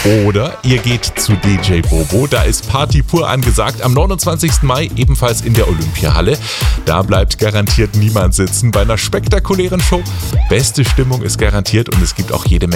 Oder ihr geht zu DJ Bobo, da ist Party pur angesagt. Am 29. Mai ebenfalls in der Olympiahalle. Da bleibt garantiert niemand sitzen bei einer spektakulären Show. Beste Stimmung ist garantiert und es gibt auch jede Menge